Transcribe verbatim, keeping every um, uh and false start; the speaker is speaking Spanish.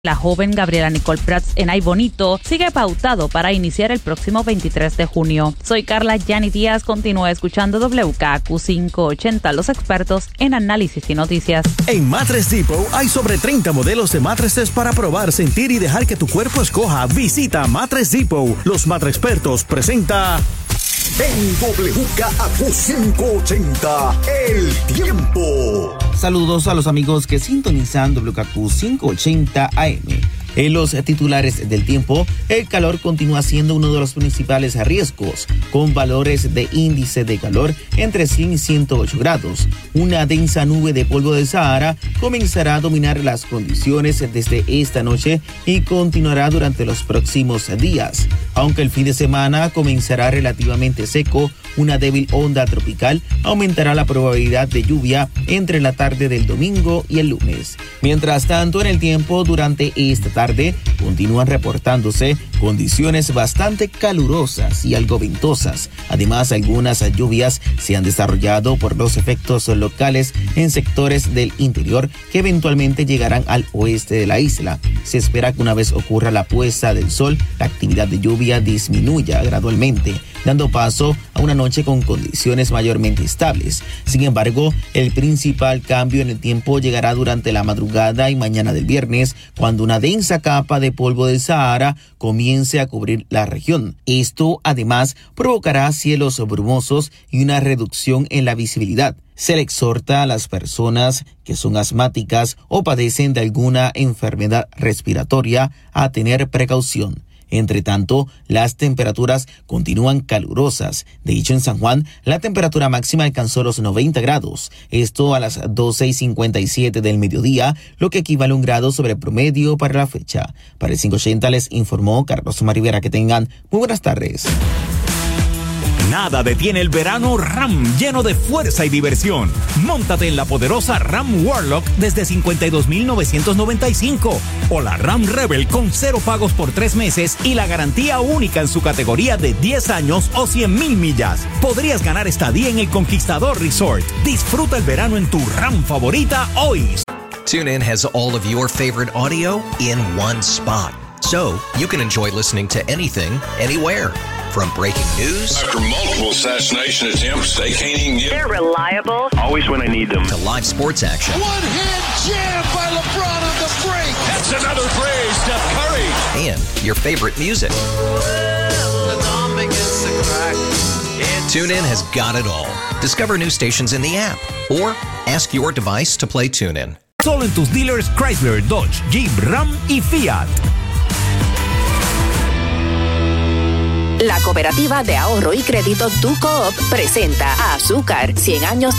La joven Gabriela Nicole Prats en Ay Bonito sigue pautado para iniciar el próximo veintitrés de junio. Soy Carla Yani Díaz, continúa escuchando W K Q quinientos ochenta, los expertos en análisis y noticias. En Mattress Depot hay sobre treinta modelos de mattresses para probar, sentir y dejar que tu cuerpo escoja. Visita Mattress Depot. Los Mattress Expertos presenta... En W K Q quinientos ochenta, el tiempo. Saludos a los amigos que sintonizan W K Q quinientos ochenta A M. En los titulares del tiempo, el calor continúa siendo uno de los principales riesgos, con valores de índice de calor entre cien y ciento ocho grados. Una densa nube de polvo del Sahara comenzará a dominar las condiciones desde esta noche y continuará durante los próximos días. Aunque el fin de semana comenzará relativamente seco, una débil onda tropical aumentará la probabilidad de lluvia entre la tarde del domingo y el lunes. Mientras tanto, en el tiempo durante esta tarde continúan reportándose condiciones bastante calurosas y algo ventosas. Además, algunas lluvias se han desarrollado por los efectos locales en sectores del interior que eventualmente llegarán al oeste de la isla. Se espera que una vez ocurra la puesta del sol, la actividad de lluvia disminuya gradualmente, dando paso a una noche con condiciones mayormente estables. Sin embargo, el principal cambio en el tiempo llegará durante la madrugada y mañana del viernes, cuando una densa capa de polvo del Sahara comience a cubrir la región. Esto, además, provocará cielos brumosos y una reducción en la visibilidad. Se le exhorta a las personas que son asmáticas o padecen de alguna enfermedad respiratoria a tener precaución. Entre tanto, las temperaturas continúan calurosas. De hecho, en San Juan, la temperatura máxima alcanzó los noventa grados. Esto a las doce y cincuenta y siete del mediodía, lo que equivale a un grado sobre promedio para la fecha. Para el quinientos ochenta les informó Carlos Omar Rivera. Que tengan muy buenas tardes. Nada detiene el verano RAM, lleno de fuerza y diversión. Móntate en la poderosa RAM Warlock desde cincuenta y dos mil novecientos noventa y cinco o la RAM Rebel con cero pagos por tres meses y la garantía única en su categoría de diez años o cien mil millas. Podrías ganar estadía en el Conquistador Resort. Disfruta el verano en tu RAM favorita hoy. TuneIn has all of your favorite audio in one spot, so you can enjoy listening to anything, anywhere. From breaking news after multiple assassination attempts, they can't even get. They're reliable. Always when I need them. To live sports action. One hand jam by LeBron on the break. That's another three, Steph Curry. And your favorite music. TuneIn has got it all. Discover new stations in the app or ask your device to play TuneIn. Solo en tus dealers Chrysler, Dodge, Jeep, Ram y Fiat. La Cooperativa de Ahorro y Crédito Tu Coop presenta a Azúcar, cien años